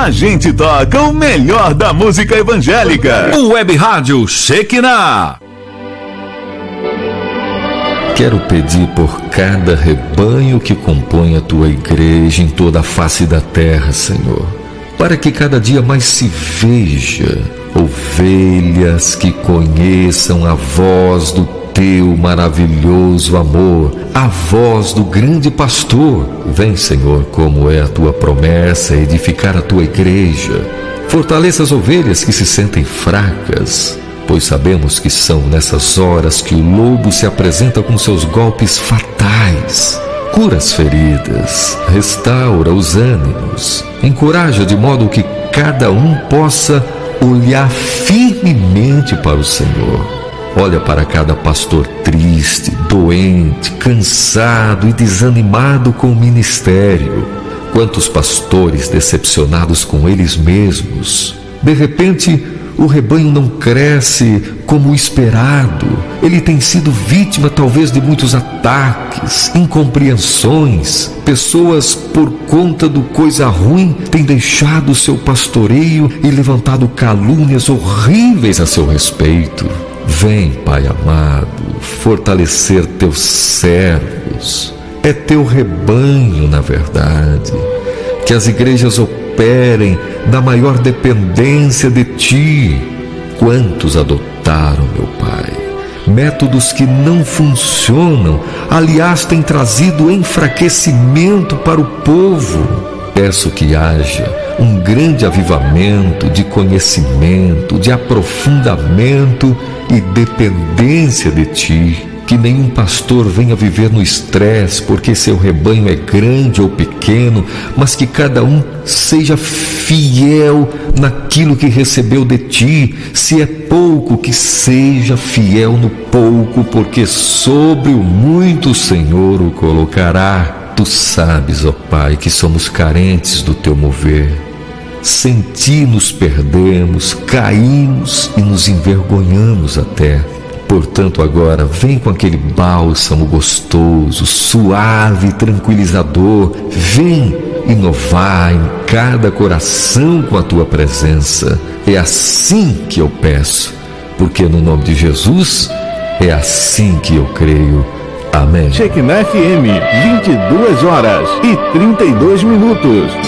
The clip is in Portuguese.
a gente toca o melhor da música evangélica. O Web Rádio Shekinah. Quero pedir por cada rebanho que compõe a tua igreja em toda a face da terra, Senhor, para que cada dia mais se veja ovelhas que conheçam a voz do teu maravilhoso amor, a voz do grande pastor. Vem, Senhor, como é a tua promessa, edificar a tua igreja. Fortaleça as ovelhas que se sentem fracas, pois sabemos que são nessas horas que o lobo se apresenta com seus golpes fatais. Cura as feridas, restaura os ânimos, encoraja de modo que cada um possa olhar firmemente para o Senhor. Olha para cada pastor triste, doente, cansado e desanimado com o ministério. Quantos pastores decepcionados com eles mesmos. De repente, o rebanho não cresce como esperado. Ele tem sido vítima talvez de muitos ataques, incompreensões. Pessoas, por conta do coisa ruim, têm deixado o seu pastoreio e levantado calúnias horríveis a seu respeito. Vem, Pai amado, fortalecer teus servos. É teu rebanho, na verdade. Que as igrejas operem na maior dependência de ti. Quantos adotaram, meu Pai, métodos que não funcionam, aliás, têm trazido enfraquecimento para o povo. Peço que haja um grande avivamento de conhecimento, de aprofundamento e dependência de ti. Que nenhum pastor venha viver no estresse porque seu rebanho é grande ou pequeno, mas que cada um seja fiel naquilo que recebeu de ti. Se é pouco, que seja fiel no pouco, porque sobre o muito o Senhor o colocará. Tu sabes, ó Pai, que somos carentes do teu mover. Sem ti nos perdemos, caímos e nos envergonhamos até. Portanto, agora, vem com aquele bálsamo gostoso, suave, tranquilizador. Vem inovar em cada coração com a tua presença. É assim que eu peço, porque no nome de Jesus, é assim que eu creio. Amém. Shekinah FM, 22 horas e 32 minutos.